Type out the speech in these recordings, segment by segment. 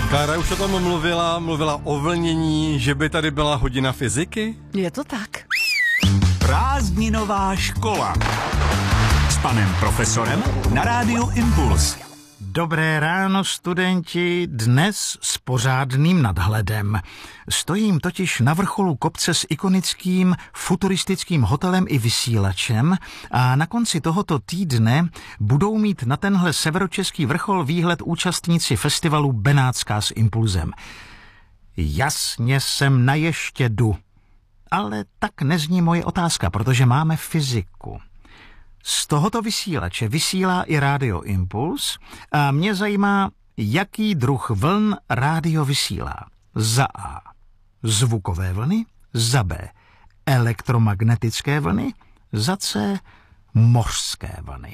Klára už o tom mluvila o vlnění, že by tady byla hodina fyziky? Je to tak. Prázdninová škola s panem profesorem na rádiu Impuls. Dobré ráno, studenti, dnes s pořádným nadhledem. Stojím totiž na vrcholu kopce s ikonickým futuristickým hotelem i vysílačem a na konci tohoto týdne budou mít na tenhle severočeský vrchol výhled účastníci festivalu Benátská s Impulzem. Jasně jsem na ještědu, ale tak nezní moje otázka, protože máme fyziku. Z tohoto vysílače vysílá i rádio Impuls a mě zajímá, jaký druh vln rádio vysílá. Za A. Zvukové vlny, za B. Elektromagnetické vlny, za C. Mořské vlny.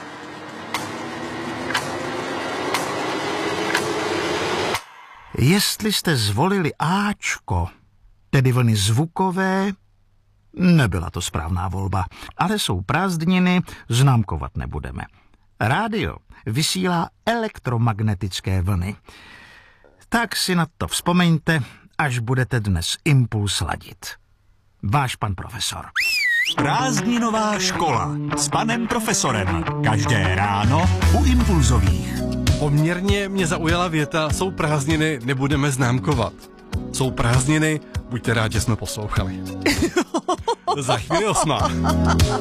Jestli jste zvolili Ačko, tedy vlny zvukové, nebyla to správná volba, ale jsou prázdniny, známkovat nebudeme. Rádio vysílá elektromagnetické vlny. Tak si na to vzpomeňte, až budete dnes Impuls ladit. Váš pan profesor. Prázdninová škola s panem profesorem. Každé ráno u Impulzových. Poměrně mě zaujala věta, jsou prázdniny, nebudeme známkovat. Jsou prázdniny, buďte rádi, že jsme poslouchali. Za chvíli 8.